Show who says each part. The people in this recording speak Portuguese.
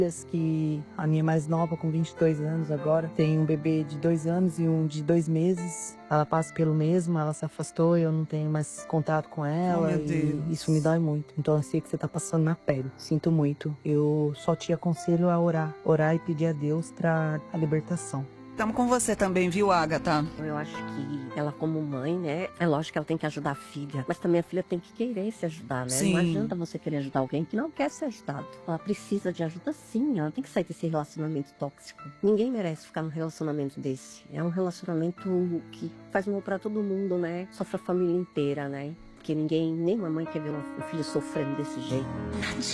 Speaker 1: que a minha mais nova, com 22 anos agora, tem um bebê de 2 anos e um de 2 meses. Ela passa pelo mesmo, ela se afastou e eu não tenho mais contato com ela.
Speaker 2: meu
Speaker 1: E
Speaker 2: Deus.
Speaker 1: isso me dói muito. Então eu sei que você tá passando na pele. Sinto muito. Eu só te aconselho a orar. Orar e pedir a Deus pra a libertação.
Speaker 2: Estamos com você também, viu, Agatha?
Speaker 3: Eu acho que ela, como mãe, né? É lógico que ela tem que ajudar a filha, mas também a filha tem que querer se ajudar, né?
Speaker 2: Sim.
Speaker 3: Não adianta você querer ajudar alguém que não quer ser ajudado. Ela precisa de ajuda, sim. Ela tem que sair desse relacionamento tóxico. Ninguém merece ficar num relacionamento desse. É um relacionamento que faz mal pra todo mundo, né? Sofre a família inteira, né? Porque ninguém, nem mamãe quer ver um filho sofrendo desse jeito.